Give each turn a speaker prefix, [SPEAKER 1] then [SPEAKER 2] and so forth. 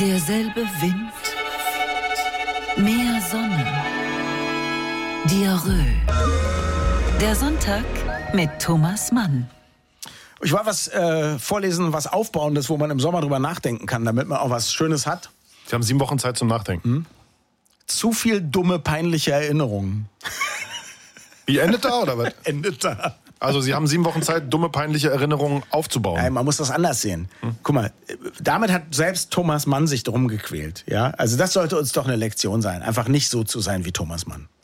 [SPEAKER 1] Derselbe Wind, mehr Sonne, Diarrhoe. Der Sonntag mit Thomas Mann.
[SPEAKER 2] Ich wollte was vorlesen, was Aufbauendes, wo man im Sommer drüber nachdenken kann, damit man auch was Schönes hat.
[SPEAKER 3] Sie haben 7 Wochen Zeit zum Nachdenken.
[SPEAKER 2] Zu viel dumme, peinliche Erinnerungen.
[SPEAKER 3] Wie endet da, oder was?
[SPEAKER 2] Endet da.
[SPEAKER 3] Also Sie haben 7 Wochen Zeit, dumme, peinliche Erinnerungen aufzubauen.
[SPEAKER 2] Nein, man muss das anders sehen. Guck mal, damit hat selbst Thomas Mann sich drum gequält. Ja? Also das sollte uns doch eine Lektion sein, einfach nicht so zu sein wie Thomas Mann.